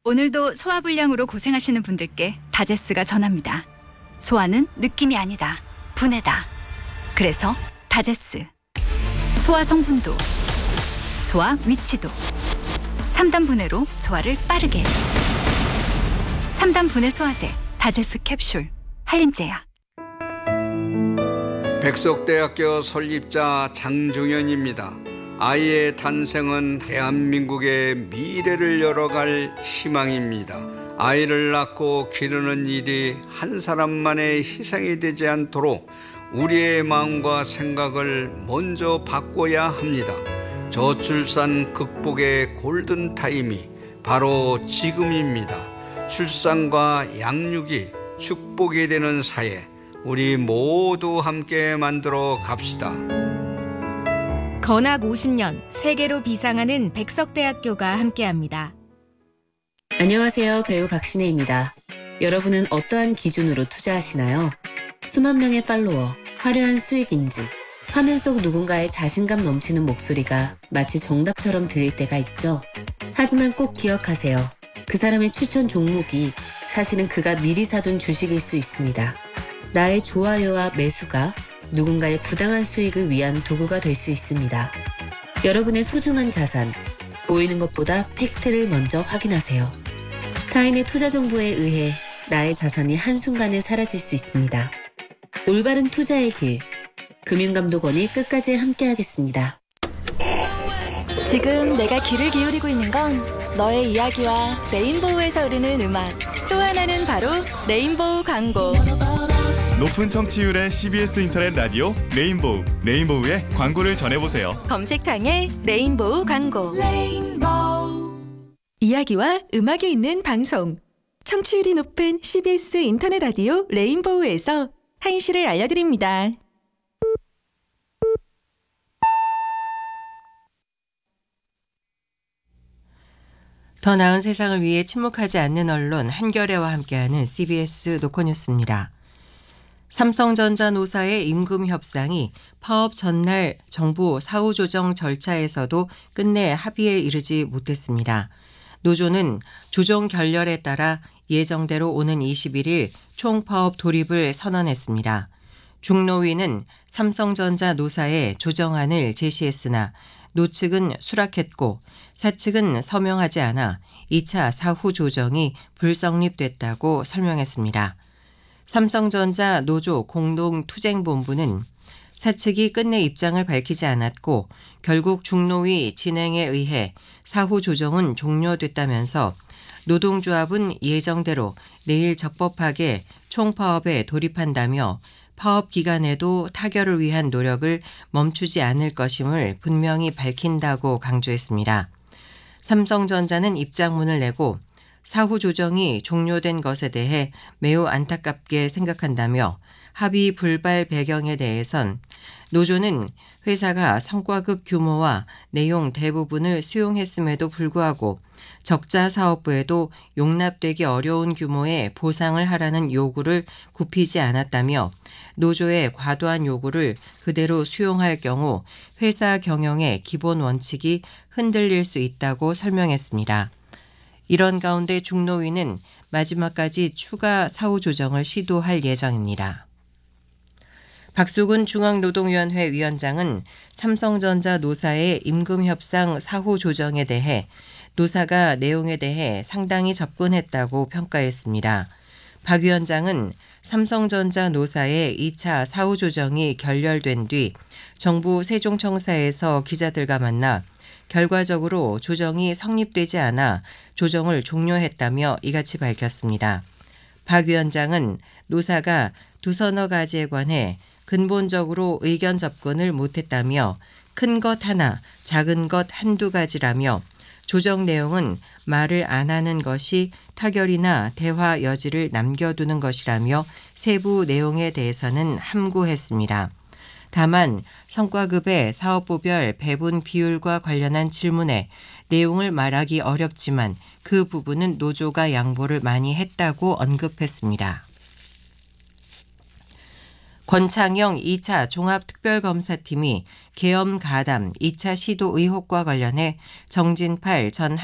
오늘도 소화불량으로 고생하시는 분들께 다제스가 전합니다. 소화는 느낌이 아니다. 분해다. 그래서 다제스. 소화 성분도, 소화 위치도. 3단 분해로 소화를 빠르게. 3단 분해 소화제 다제스 캡슐. 한림제약. 백석대학교 설립자 장종현입니다. 아이의 탄생은 대한민국의 미래를 열어갈 희망입니다. 아이를 낳고 기르는 일이 한 사람만의 희생이 되지 않도록 우리의 마음과 생각을 먼저 바꿔야 합니다. 저출산 극복의 골든타임이 바로 지금입니다. 출산과 양육이 축복이 되는 사회, 우리 모두 함께 만들어 갑시다. 건학 50년 세계로 비상하는 백석대학교가 함께합니다. 안녕하세요. 배우 박신혜입니다. 여러분은 어떠한 기준으로 투자하시나요? 수만 명의 팔로워, 화려한 수익인지, 화면 속 누군가의 자신감 넘치는 목소리가 마치 정답처럼 들릴 때가 있죠. 하지만 꼭 기억하세요. 그 사람의 추천 종목이 사실은 그가 미리 사둔 주식일 수 있습니다. 나의 좋아요와 매수가 누군가의 부당한 수익을 위한 도구가 될 수 있습니다. 여러분의 소중한 자산, 보이는 것보다 팩트를 먼저 확인하세요. 타인의 투자 정보에 의해 나의 자산이 한순간에 사라질 수 있습니다. 올바른 투자의 길, 금융감독원이 끝까지 함께하겠습니다. 지금 내가 귀를 기울이고 있는 건 너의 이야기와 레인보우에서 흐르는 음악, 또 하나는 바로 레인보우 광고. 높은 청취율의 CBS 인터넷 라디오 레인보우, 레인보우의 광고를 전해보세요. 검색창에 레인보우 광고. 이야기와 음악이 있는 방송. 청취율이 높은 CBS 인터넷 라디오 레인보우에서 한시를 알려드립니다. 더 나은 세상을 위해 침묵하지 않는 언론 한겨레와 함께하는 CBS 노컷뉴스입니다. 삼성전자 노사의 임금 협상이 파업 전날 정부 사후 조정 절차에서도 끝내 합의에 이르지 못했습니다. 노조는 조정 결렬에 따라 예정대로 오는 21일 총파업 돌입을 선언했습니다. 중노위는 삼성전자 노사에 조정안을 제시했으나 노측은 수락했고 사측은 서명하지 않아 2차 사후 조정이 불성립됐다고 설명했습니다. 삼성전자 노조 공동투쟁본부는 사측이 끝내 입장을 밝히지 않았고 결국 중노위 진행에 의해 사후 조정은 종료됐다면서 노동조합은 예정대로 내일 적법하게 총파업에 돌입한다며 파업 기간에도 타결을 위한 노력을 멈추지 않을 것임을 분명히 밝힌다고 강조했습니다. 삼성전자는 입장문을 내고 사후 조정이 종료된 것에 대해 매우 안타깝게 생각한다며 합의 불발 배경에 대해선 노조는 회사가 성과급 규모와 내용 대부분을 수용했음에도 불구하고 적자 사업부에도 용납되기 어려운 규모의 보상을 하라는 요구를 굽히지 않았다며 노조의 과도한 요구를 그대로 수용할 경우 회사 경영의 기본 원칙이 흔들릴 수 있다고 설명했습니다. 이런 가운데 중노위는 마지막까지 추가 사후 조정을 시도할 예정입니다. 박수근 중앙노동위원회 위원장은 삼성전자 노사의 임금협상 사후 조정에 대해 노사가 내용에 대해 상당히 접근했다고 평가했습니다. 박 위원장은 삼성전자 노사의 2차 사후 조정이 결렬된 뒤 정부 세종청사에서 기자들과 만나 결과적으로 조정이 성립되지 않아 조정을 종료했다며 이같이 밝혔습니다. 박 위원장은 노사가 두서너 가지에 관해 근본적으로 의견 접근을 못했다며 큰 것 하나, 작은 것 한두 가지라며 조정 내용은 말을 안 하는 것이 타결이나 대화 여지를 남겨두는 것이라며 세부 내용에 대해서는 함구했습니다. 다만 성과급의 사업부별 배분 비율과 관련한 질문에 내용을 말하기 어렵지만 그 부분은 노조가 양보를 많이 했다고 언급했습니다. 권창영 2차 종합특별검사팀이 계엄 가담 2차 시도 의혹과 관련해 정진팔 전